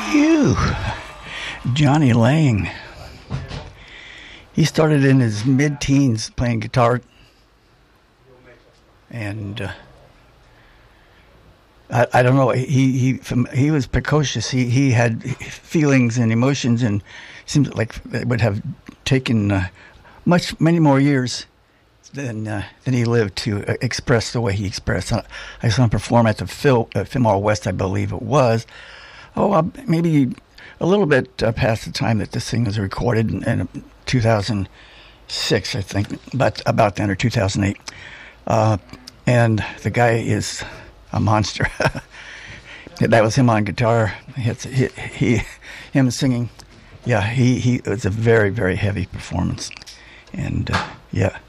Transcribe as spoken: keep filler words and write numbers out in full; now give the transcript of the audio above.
Phew. Johnny Lang. He started in his mid-teens playing guitar, and uh, I, I don't know. He he he was precocious. He he had feelings and emotions, and seems like it would have taken uh, much many more years than uh, than he lived to uh, express the way he expressed. I, I saw him perform at the Phil uh, Fillmore West, I believe it was. Oh, uh, maybe a little bit uh, past the time that this thing was recorded in, in two thousand six, I think, but about then, or two thousand eight. Uh, and the guy is a monster. That was him on guitar. It's, he, he, him singing. Yeah, he, he it was a very, very heavy performance. And, uh, yeah.